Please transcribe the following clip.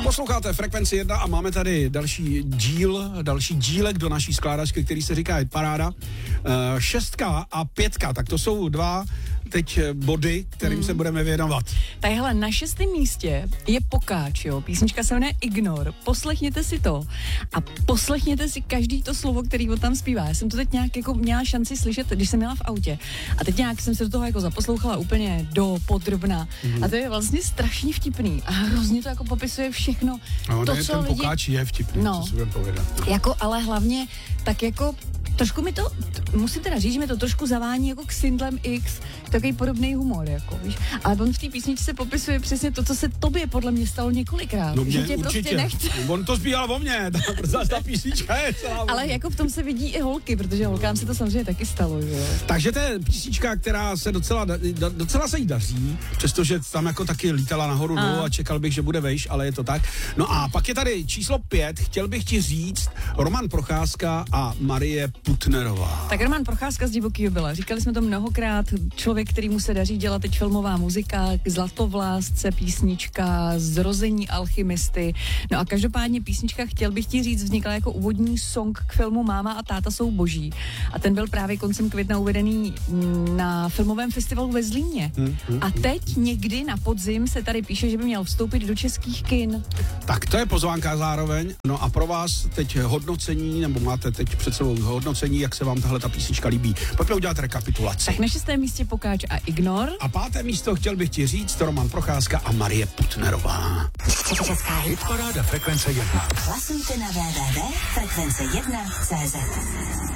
Posloucháte Frekvenci 1 a máme tady další dílek do naší skládačky, který se říká Hitparáda. 6 a 5, tak to jsou dva teď body, kterým se budeme věnovat. Tak hele, na 6. místě je Pokáč, jo. Písnička se jmenuje Ignor. Poslechněte si to a poslechněte si každý to slovo, který on tam zpívá. Já jsem to teď nějak jako měla šanci slyšet, když jsem měla v autě. A teď nějak jsem se do toho jako zaposlouchala úplně do podrobna. A to je vlastně strašně vtipný. A hrozně to jako popisuje všechno. No, to, co ten lidi... Pokáč je vtipný, no, co si budeme povědat. Jako, ale hlavně tak jako trošku mi to, musím teda říct, že mi to trošku zavání jako k Syndlem X, takový podobný humor, jako, víš. Ale on v té písničce popisuje přesně to, co se tobě podle mě stalo několikrát. No že tě určitě. Prostě nechce. On to zpíval o mně, ta písnička je celá. Ale jako v tom se vidí i holky, protože holkám se to samozřejmě taky stalo, jo. Takže to je písnička, která se docela se jí daří, přestože tam jako taky lítala nahoru dolů a čekal bych, že bude vejš, ale je to tak. No a pak je tady číslo 5, chtěl bych ti říct Roman Procházka a Marie Putnerová. Tak Roman Procházka z Divokýho byla. Říkali jsme to mnohokrát, člověk, který mu se daří dělat teď filmová muzika, Zlatovlásce, písnička, Zrození alchymisty. No a každopádně písnička Chtěl bych ti říct vznikla jako úvodní song k filmu Máma a táta jsou boží. A ten byl právě koncem května uvedený na filmovém festivalu ve Zlíně. A teď někdy na podzim se tady píše, že by měl vstoupit do českých kin. Tak to je pozvánka zároveň. No a pro vás teď hodnocení, nebo máte teď před sebou hodnocení, jak se vám tahle ta písnička líbí. Pojďme udělat rekapitulaci. Tak na 6. místě Pokáč a Ignor. A 5. místo chtěl bych ti říct Roman Procházka a Marie Putnerová. Česká Hitparáda Frekvence 1. Hlasujte na www.frekvence1.cz.